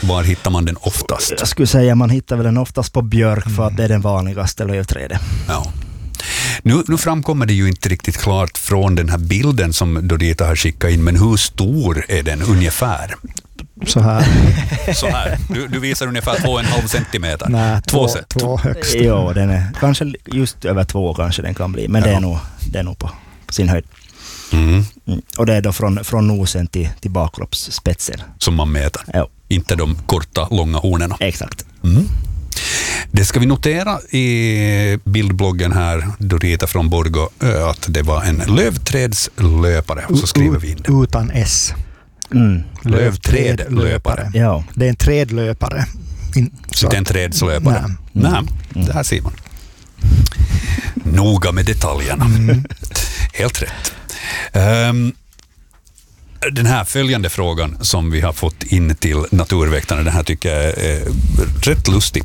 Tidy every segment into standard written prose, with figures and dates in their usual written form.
Var hittar man den oftast? Jag skulle säga man hittar väl den oftast på björk för att det är den vanligaste lövträdet. Ja. Nu framkommer det ju inte riktigt klart från den här bilden som Dorita har skickat in, men hur stor är den ungefär? Så här. Så här. Du visar ungefär 2,5 centimeter. Nej, 2 högst. Ja, den är kanske just över 2 kanske den kan bli, men det är nog på sin höjd. Och det är då från nosen till bakkroppsspetsen. Som man mäter. Ja. Inte de korta, långa hornerna. Exakt. Det ska vi notera i bildbloggen här, Dorita från Borgå, att det var en lövträdslöpare. Och så skriver vi in det. Utan S. Lövträdlöpare. Ja. Det är en trädlöpare. Så det är en trädslöpare. Nej. Det här ser man. Noga med detaljerna. Helt rätt. Den här följande frågan som vi har fått in till Naturväktarna, den här tycker jag är rätt lustig.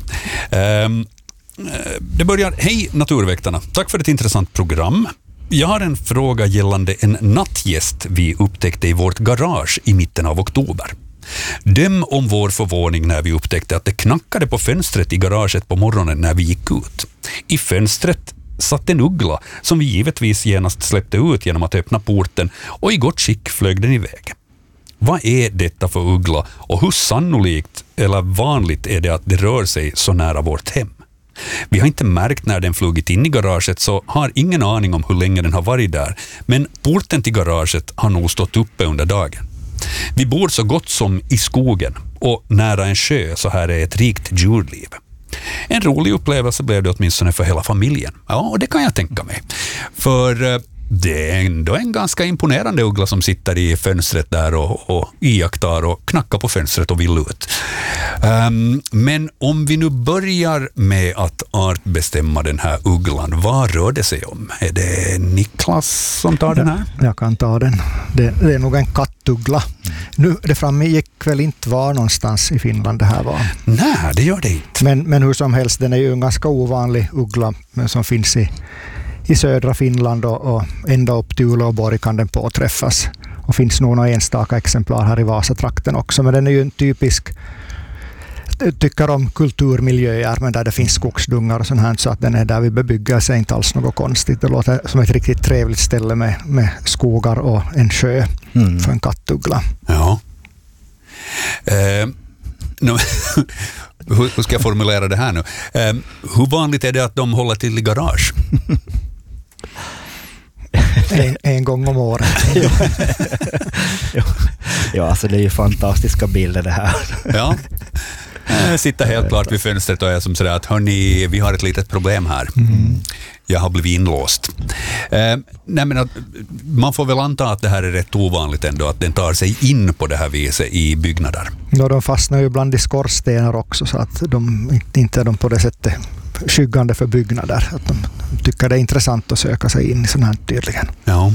Det börjar: Hej Naturväktarna, tack för ett intressant program. Jag har en fråga gällande en nattgäst vi upptäckte i vårt garage i mitten av oktober. Döm om vår förvåning när vi upptäckte att det knackade på fönstret i garaget på morgonen när vi gick ut. I fönstret satt en uggla som vi givetvis genast släppte ut genom att öppna porten, och i gott skick flög den iväg. Vad är detta för uggla och hur sannolikt eller vanligt är det att det rör sig så nära vårt hem? Vi har inte märkt när den flugit in i garaget, så har ingen aning om hur länge den har varit där, men porten till garaget har nog stått uppe under dagen. Vi bor så gott som i skogen och nära en sjö, så här är ett rikt djurliv. En rolig upplevelse blev det åtminstone för hela familjen. Ja, och det kan jag tänka mig. För det är ändå en ganska imponerande uggla som sitter i fönstret där och iakttar och knackar på fönstret och vill ut. Men om vi nu börjar med att artbestämma den här ugglan, vad rör det sig om? Är det Niklas som tar den här? Jag kan ta den. Det är nog en kattuggla. Nu, det framgick väl inte var någonstans i Finland det här var. Nej, det gör det inte. Men hur som helst, den är ju en ganska ovanlig uggla som finns i södra Finland och ända upp till Uleåborg kan den påträffas. Och finns nog några enstaka exemplar här i Vasatrakten också. Men den är ju en typisk, tycker om kulturmiljöer, men där det finns skogsdungar och sånt här, så att den är där vi bebygger sig inte alls något konstigt. Det låter som ett riktigt trevligt ställe med skogar och en sjö för en kattuggla. Ja. Hur ska jag formulera det här nu? Hur vanligt är det att de håller till i garage? En gång om året. Ja, alltså det är ju fantastiska bilder det här. Ja. Jag sitter helt klart vid fönstret och är som sådär att hörni, vi har ett litet problem här. Jag har blivit inlåst. Nej, men man får väl anta att det här är rätt ovanligt ändå, att den tar sig in på det här viset i byggnader. Ja, de fastnar ju ibland i skorstenar också, så att inte är de på det sättet skyggande för byggnader. Att de tycker det är intressant att söka sig in i sådana här tydligen. Ja.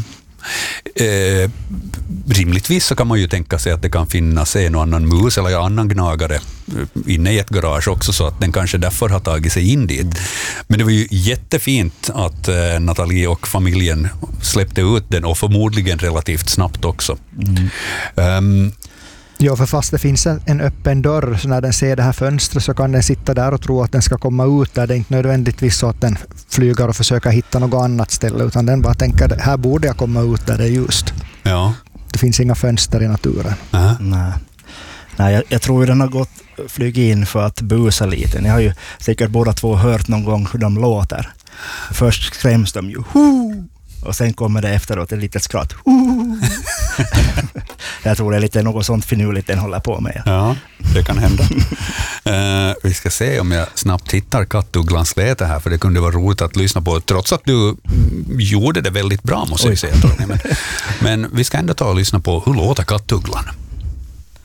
Rimligtvis så kan man ju tänka sig att det kan finnas en och annan mus eller annan gnagare inne i ett garage också, så att den kanske därför har tagit sig in dit. Men det var ju jättefint att Nathalie och familjen släppte ut den, och förmodligen relativt snabbt också. Ja, för fast det finns en öppen dörr, så när den ser det här fönstret så kan den sitta där och tro att den ska komma ut där. Det är inte nödvändigtvis så att den flyger och försöker hitta något annat ställe, utan den bara tänker att här borde jag komma ut där det är just. Ja. Det finns inga fönster i naturen. Nej, jag tror att den har flugit in för att busa lite. Ni har ju säkert båda två hört någon gång hur de låter. Först skräms de ju. Och sen kommer det efteråt ett litet skratt. Jag tror det är lite något sånt finurligt den håller på med. Ja, det kan hända. Vi ska se om jag snabbt hittar kattugglans läte här, för det kunde vara roligt att lyssna på, trots att du gjorde det väldigt bra, måste jag säga. Men vi ska ändå ta och lyssna på hur låter kattugglan.